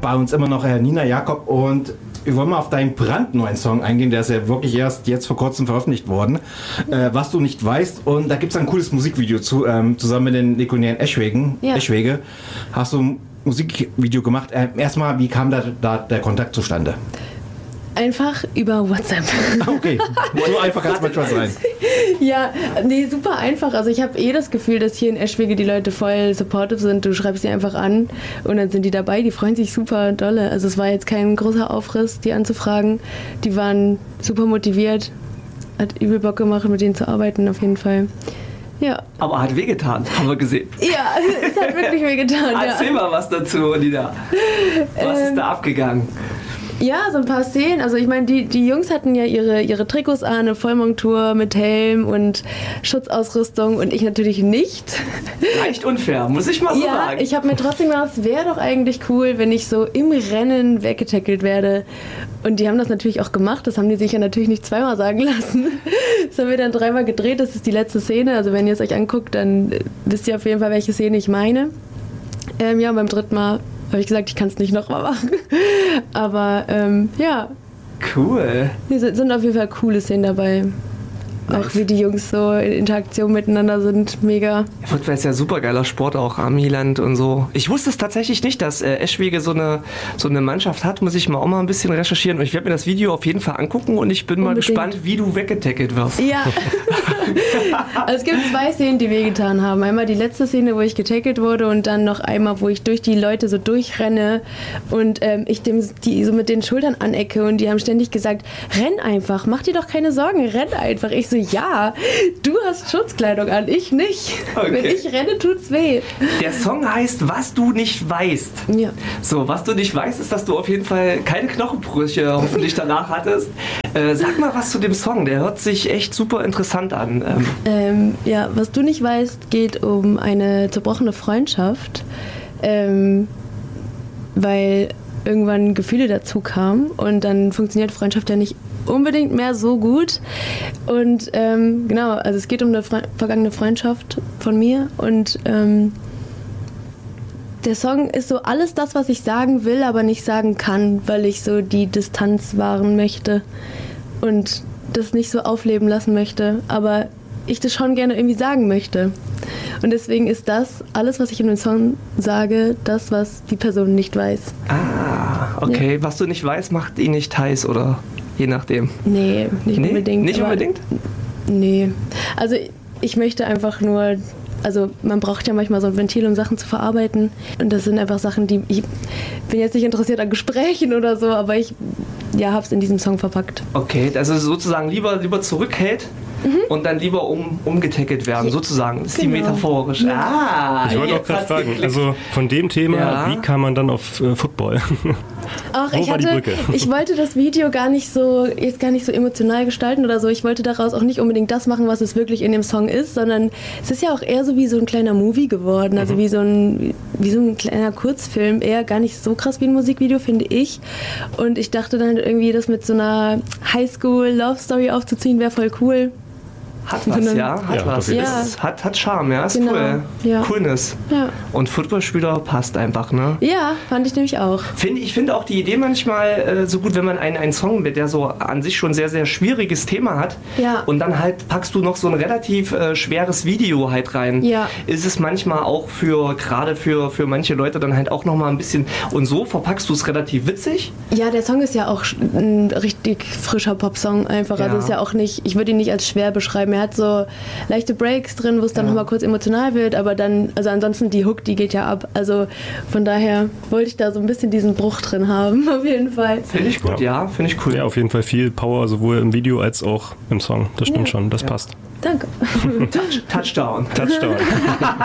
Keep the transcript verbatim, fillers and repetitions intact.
bei uns immer noch äh, Nina Jakob und wir wollen mal auf deinen brandneuen Song eingehen, der ist ja wirklich erst jetzt vor kurzem veröffentlicht worden, äh, was du nicht weißt, und da gibt es ein cooles Musikvideo zu, ähm, zusammen mit den Nikonären Eschwegen, ja. Eschwege, hast du ein Musikvideo gemacht. Äh, erstmal, wie kam da, da der Kontakt zustande? Einfach über WhatsApp. Okay, so einfach kann es manchmal sein. Ja, nee, super einfach. Also ich habe eh das Gefühl, dass hier in Eschwege die Leute voll supportive sind. Du schreibst sie einfach an und dann sind die dabei. Die freuen sich super dolle. Also es war jetzt kein großer Aufriss, die anzufragen. Die waren super motiviert. Hat übel Bock gemacht, mit denen zu arbeiten auf jeden Fall. Ja. Aber hat wehgetan, haben wir gesehen. Ja, es hat wirklich wehgetan. Erzähl ja. mal was dazu, Lina. Was ähm, ist da abgegangen? Ja, so ein paar Szenen. Also ich meine, die, die Jungs hatten ja ihre, ihre Trikots an, eine Vollmontur mit Helm und Schutzausrüstung und ich natürlich nicht. Leicht unfair, muss ich mal so ja, sagen. Ich habe mir trotzdem gedacht, es wäre doch eigentlich cool, wenn ich so im Rennen weggetackelt werde. Und die haben das natürlich auch gemacht. Das haben die sich ja natürlich nicht zweimal sagen lassen. Das haben wir dann dreimal gedreht. Das ist die letzte Szene. Also wenn ihr es euch anguckt, dann wisst ihr auf jeden Fall, welche Szene ich meine. Ähm, ja, und beim dritten Mal habe ich gesagt, ich kann es nicht nochmal machen. Aber ähm, ja. Cool. Es sind auf jeden Fall coole Szenen dabei. Nice. Auch wie die Jungs so in Interaktion miteinander sind, mega. Fußball ist ja super geiler Sport, auch Amiland und so. Ich wusste es tatsächlich nicht, dass äh, Eschwege so eine, so eine Mannschaft hat. Muss ich mal auch mal ein bisschen recherchieren. Und ich werde mir das Video auf jeden Fall angucken und ich bin Unbedingt. mal gespannt, wie du weggetackelt wirst. Ja. Also es gibt zwei Szenen, die wehgetan haben. Einmal die letzte Szene, wo ich getackelt wurde und dann noch einmal, wo ich durch die Leute so durchrenne und ähm, ich dem, die so mit den Schultern anecke und die haben ständig gesagt, renn einfach, mach dir doch keine Sorgen, renn einfach. Ich so, ja, du hast Schutzkleidung an, ich nicht. Okay. Wenn ich renne, tut's weh. Der Song heißt Was du nicht weißt. Ja. So, was du nicht weißt, ist, dass du auf jeden Fall keine Knochenbrüche hoffentlich danach hattest. Äh, sag mal was zu dem Song, der hört sich echt super interessant an. Ähm. Ähm, ja, was du nicht weißt, geht um eine zerbrochene Freundschaft, ähm, weil irgendwann Gefühle dazu kamen und dann funktioniert Freundschaft ja nicht unbedingt mehr so gut. Und ähm, genau, also es geht um eine Fre- vergangene Freundschaft von mir und ähm, der Song ist so alles das, was ich sagen will, aber nicht sagen kann, weil ich so die Distanz wahren möchte und das nicht so aufleben lassen möchte, aber ich das schon gerne irgendwie sagen möchte. Und deswegen ist das, alles, was ich in dem Song sage, das, was die Person nicht weiß. Ah, okay. Ja. Was du nicht weißt, macht ihn nicht heiß, oder? Je nachdem. Nee, nicht nee? unbedingt. Nicht unbedingt? Nee. Also ich möchte einfach nur, also man braucht ja manchmal so ein Ventil, um Sachen zu verarbeiten. Und das sind einfach Sachen, die, ich bin jetzt nicht interessiert an Gesprächen oder so, aber ich ja, hab's in diesem Song verpackt. Okay, also sozusagen lieber, lieber zurückhält. Mhm. Und dann lieber um, umgetackelt werden, sozusagen. Das ist genau. Die metaphorisch. Ja. Ah, ich wollte auch gerade fragen, geklickt. Also von dem Thema, ja. Wie kam man dann auf äh, Football? Ach, ich, hatte, ich wollte das Video gar nicht so, jetzt gar nicht so emotional gestalten oder so. Ich wollte daraus auch nicht unbedingt das machen, was es wirklich in dem Song ist, sondern es ist ja auch eher so wie so ein kleiner Movie geworden. Also mhm. wie, so ein, wie so ein kleiner Kurzfilm. Eher gar nicht so krass wie ein Musikvideo, finde ich. Und ich dachte dann irgendwie, das mit so einer Highschool-Love-Story aufzuziehen, wäre voll cool. Hat was, so ja, hat ja, was. Ja. Ist, hat, hat Charme, ja, ist genau. cool. Ja. Coolness. Ja. Und Footballspieler passt einfach, ne? Ja, fand ich nämlich auch. Find, ich finde auch die Idee manchmal äh, so gut, wenn man einen, einen Song mit, der so an sich schon sehr, sehr schwieriges Thema hat ja. und dann halt packst du noch so ein relativ äh, schweres Video halt rein. Ja. Ist es manchmal auch für, gerade für, für manche Leute dann halt auch nochmal ein bisschen, und so verpackst du es relativ witzig. Ja, der Song ist ja auch ein richtig frischer Popsong einfach. Ja. Also ist ja auch nicht, ich würde ihn nicht als schwer beschreiben. Er hat so leichte Breaks drin, wo es dann ja. nochmal kurz emotional wird, aber dann, also ansonsten die Hook, die geht ja ab. Also von daher wollte ich da so ein bisschen diesen Bruch drin haben, auf jeden Fall. Finde ich gut, ja, ja finde ich cool. Ja, auf jeden Fall viel Power, sowohl im Video als auch im Song. Das stimmt ja. schon, das ja. passt. Danke. Touch, Touchdown. Touchdown.